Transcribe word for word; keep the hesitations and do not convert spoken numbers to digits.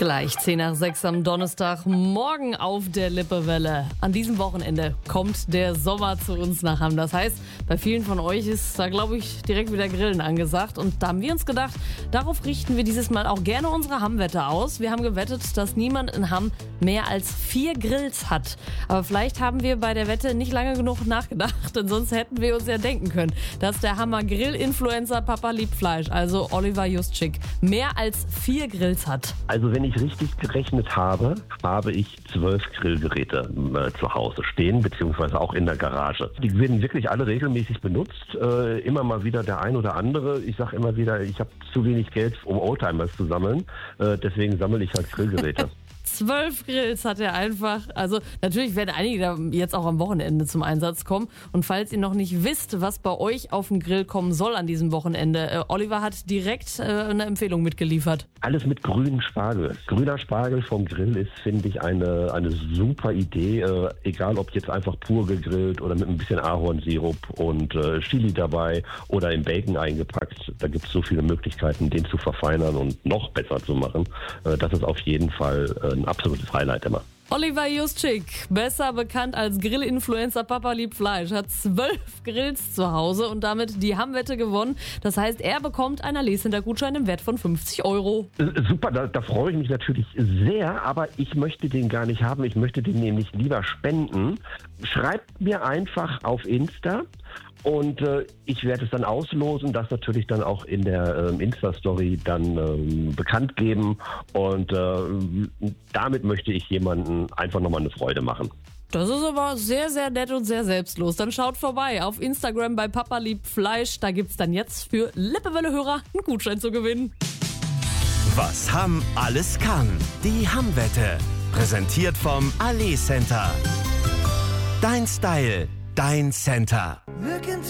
Gleich zehn nach sechs am Donnerstag, morgen auf der Lippewelle. An diesem Wochenende kommt der Sommer zu uns nach Hamm. Das heißt, bei vielen von euch ist da, glaube ich, direkt wieder Grillen angesagt. Und da haben wir uns gedacht, darauf richten wir dieses Mal auch gerne unsere Hamm-Wette aus. Wir haben gewettet, dass niemand in Hamm mehr als vier Grills hat. Aber vielleicht haben wir bei der Wette nicht lange genug nachgedacht, denn sonst hätten wir uns ja denken können, dass der Hammer Grill-Influencer Papa liebt Fleisch, also Oliver Juszczyk, mehr als vier Grills hat. Also wenn ich richtig gerechnet habe, habe ich zwölf Grillgeräte äh, zu Hause stehen, beziehungsweise auch in der Garage. Die werden wirklich alle regelmäßig benutzt. Äh, immer mal wieder der ein oder andere. Ich sage immer wieder, ich habe zu wenig Geld, um Oldtimers zu sammeln. Äh, deswegen sammle ich halt Grillgeräte. Zwölf Grills hat er einfach. Also natürlich werden einige da jetzt auch am Wochenende zum Einsatz kommen. Und falls ihr noch nicht wisst, was bei euch auf den Grill kommen soll an diesem Wochenende, äh, Oliver hat direkt äh, eine Empfehlung mitgeliefert. Alles mit grünem Spargel. Grüner Spargel vom Grill ist, finde ich, eine, eine super Idee. Äh, egal ob jetzt einfach pur gegrillt oder mit ein bisschen Ahornsirup und äh, Chili dabei oder im Bacon eingepackt. Da gibt es so viele Möglichkeiten, den zu verfeinern und noch besser zu machen. Äh, das ist auf jeden Fall äh, ein absolutes Highlight immer. Oliver Juszczyk, besser bekannt als Grill-Influencer Papa liebt Fleisch, hat zwölf Grills zu Hause und damit die Hamm-Wette gewonnen. Das heißt, er bekommt einen Erlescenter-Gutschein im Wert von fünfzig Euro. Super, da, da freue ich mich natürlich sehr, aber ich möchte den gar nicht haben. Ich möchte den nämlich lieber spenden. Schreibt mir einfach auf Insta und äh, ich werde es dann auslosen, das natürlich dann auch in der ähm, Insta-Story dann ähm, bekannt geben und äh, damit möchte ich jemanden einfach nochmal eine Freude machen. Das ist aber sehr, sehr nett und sehr selbstlos. Dann schaut vorbei auf Instagram bei Papa liebt Fleisch. Da gibt's dann jetzt für Lippewelle-Hörer einen Gutschein zu gewinnen. Was Hamm alles kann. Die Hamm-Wette. Präsentiert vom Erlescenter. Dein Style, dein Center.